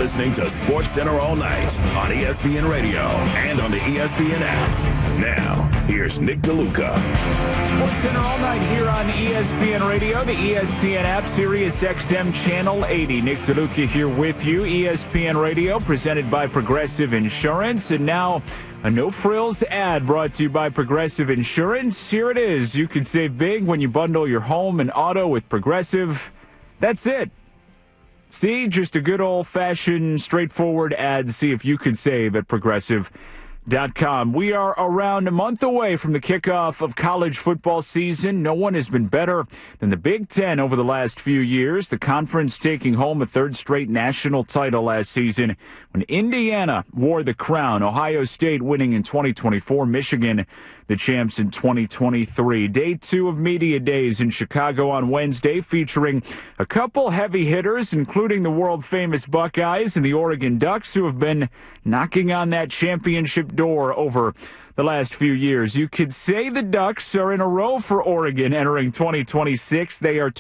listening to SportsCenter All Night on ESPN Radio and on the ESPN app. Now, here's Nick DeLuca. SportsCenter All Night here on ESPN Radio, the ESPN app, Sirius XM Channel 80. Nick DeLuca here with you. ESPN Radio presented by Progressive Insurance. And now a no-frills ad brought to you by Progressive Insurance. Here it is. You can save big when you bundle your home and auto with Progressive. That's it. See, just a good old-fashioned, straightforward ad to see if you could save at Progressive.com. We are around a month away from the kickoff of college football season. No one has been better than the Big Ten over the last few years. The conference taking home a third straight national title last season when Indiana wore the crown. Ohio State winning in 2024. Michigan the champs in 2023. Day 2 of Media Days in Chicago on Wednesday, featuring a couple heavy hitters, including the world-famous Buckeyes and the Oregon Ducks, who have been knocking on that championship door over the last few years. You could say the Ducks are in a row for Oregon entering 2026. They are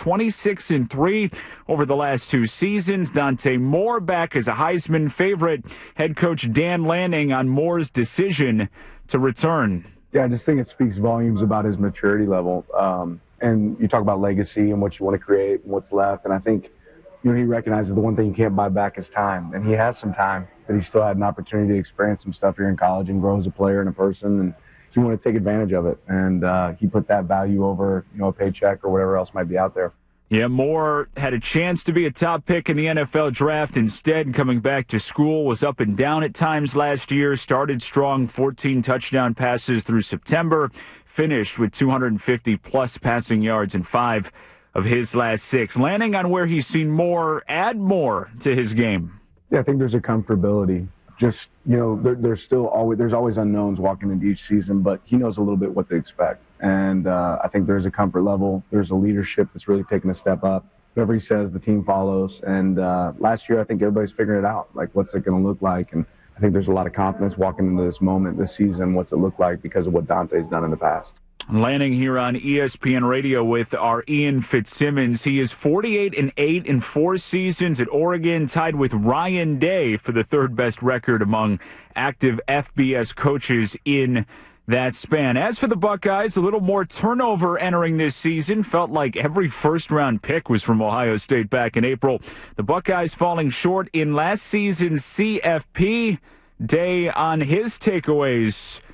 26-3 over the last 2 seasons. Dante Moore back as a Heisman favorite. Head coach Dan Lanning on Moore's decision to return. Yeah, I just think it speaks volumes about his maturity level. And you talk about legacy and what you want to create and what's left. And I think, he recognizes the one thing you can't buy back is time. And he has some time, but he still had an opportunity to experience some stuff here in college and grow as a player and a person. And he wanted to take advantage of it. And he put that value over, a paycheck or whatever else might be out there. Yeah, Moore had a chance to be a top pick in the NFL draft. Instead, coming back to school, was up and down at times last year. Started strong, 14 touchdown passes through September. Finished with 250-plus passing yards in 5 of his last 6. Landing on where he's seen Moore add more to his game. Yeah, I think there's a comfortability. Just, there's always unknowns walking into each season, but he knows a little bit what to expect. And I think there's a comfort level. There's a leadership that's really taken a step up. Whatever he says, the team follows. And last year, I think everybody's figuring it out. Like, what's it going to look like? And I think there's a lot of confidence walking into this moment, this season. What's it look like because of what Dante's done in the past? Landing here on ESPN Radio with our Ian Fitzsimmons. He is 48-8 in 4 seasons at Oregon, tied with Ryan Day for the third best record among active FBS coaches in that span. As for the Buckeyes, a little more turnover entering this season. Felt like every first-round pick was from Ohio State back in April. The Buckeyes falling short in last season's CFP. Day on his takeaways